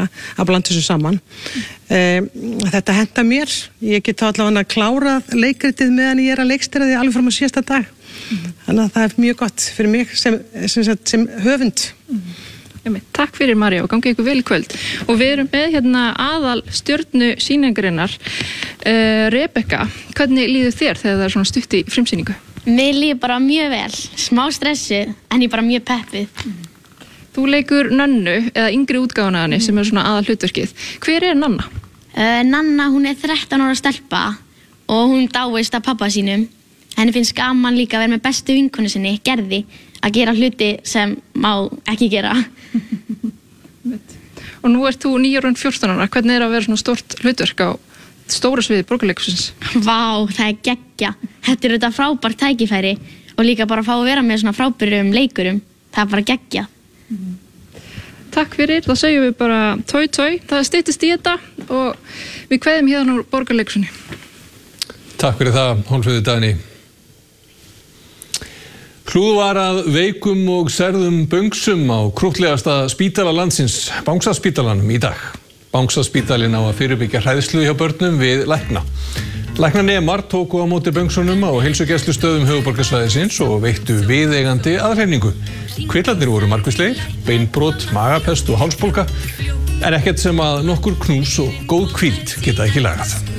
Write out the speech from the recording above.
bara að blanda þessu saman. Þetta henta mér, ég get þá allavega klárað leikritið meðan ég að leikstýra því alveg fram á síðasta dag. Þannig að það mjög gott fyrir mig sem höfund. Takk fyrir María og gangi ykkur vel í kvöld. Og við erum með hérna aðal stjörnu sýningarinnar, Rebekka. Hvernig líður þér þegar það svona stutt í frumsýningu? Mér líður bara mjög vel, smá stressu, en ég bara mjög peppið. Þú leikur Nönnu, eða yngri útgáfuna af henni, sem svona aðal hlutverkið. Hver Nanna? Nanna, hún 13 ára stelpa og hún dáist af pabba sínum. Henni finnst gaman líka að vera með bestu vinkonu sinni, Gerði, að gera hluti sem má ekki gera. Og nú ert þú 9 ára og 14 ára. Hvernig að vera svona stórt hlutverk á stóra sviði Borgarleikhússins? Vá, það geggja. Þetta þetta frábært tækifæri og líka bara að fá að vera með svona frábærum leikurum. Það bara geggja. Takk fyrir, þá segjum við bara tói. Það styttist í þetta og við kveðum hérna úr Borgarleikhúsinu. Takk fyrir það, Hólmfríður Dagný. Hlúð var að veikum og særðum böngsum á krúttlegasta spítala landsins, Bangsaspítalanum, í dag. Bangsaspítalinn á að fyrirbyggja hræðslu hjá börnum við lækna. Læknanemar tóku á móti böngsunum á heilsugæslustöðum höfuðborgarsvæðisins og veittu viðeigandi aðhreyfingu. Kvillarnir voru margvíslegir, beinbrot, magapest og hálsbólga, en ekkert sem að nokkur knús og góð hvíld geta ekki lagað.